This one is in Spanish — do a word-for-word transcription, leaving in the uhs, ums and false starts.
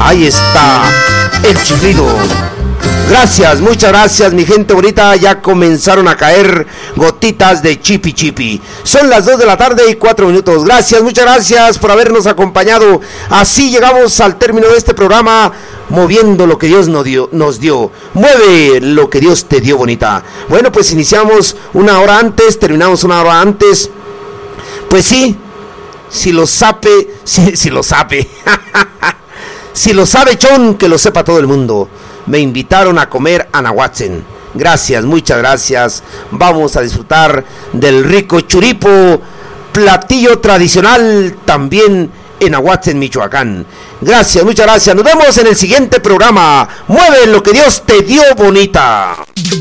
Ahí está el chiflido. Gracias, muchas gracias mi gente bonita. Ya comenzaron a caer gotitas de chipi chipi. Son las dos de la tarde y cuatro minutos. Gracias, muchas gracias por habernos acompañado. Así llegamos al término de este programa, moviendo lo que Dios nos dio, nos dio. Mueve lo que Dios te dio, bonita. Bueno, pues iniciamos una hora antes, terminamos una hora antes. Pues sí, si lo sabe, si, si lo sabe. Si lo sabe Chon, que lo sepa todo el mundo. Me invitaron a comer a Nahuatzen. Gracias, muchas gracias. Vamos a disfrutar del rico churipo, platillo tradicional también en Nahuatzen, Michoacán. Gracias, muchas gracias. Nos vemos en el siguiente programa. Mueve lo que Dios te dio, bonita.